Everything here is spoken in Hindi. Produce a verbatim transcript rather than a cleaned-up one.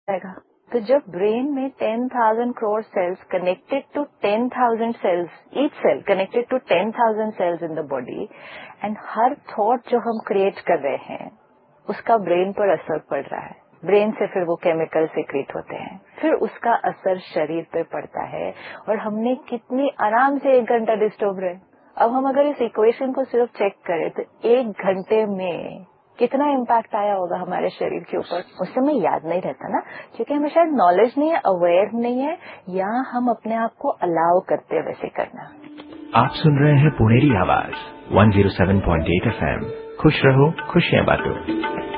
जाएगा। तो जब ब्रेन में ten thousand crore sales connected to ten thousand sales, each cell connected to ten thousand sales in the body, and her thought जो हम क्रिएट कर रहे हैं उसका ब्रेन पर असर पड़ रहा है। ब्रेन से फिर वो केमिकल सीक्रेट होते हैं, फिर उसका असर शरीर पे पड़ता है, और हमने कितनी आराम से एक घंटा डिस्टर्ब रहे। अब हम अगर इस इक्वेशन को सिर्फ चेक करें तो एक घंटे में कितना इम्पैक्ट आया होगा हमारे शरीर के ऊपर। उस समय याद नहीं रहता ना, क्योंकि हमें शायद नॉलेज नहीं है, अवेयर नहीं है, या हम अपने आप को अलाउ करते हैं वैसे करना। आप सुन रहे हैं पुनेरी आवाज one zero seven point eight F M. खुश रहो, खुशियां बांटो।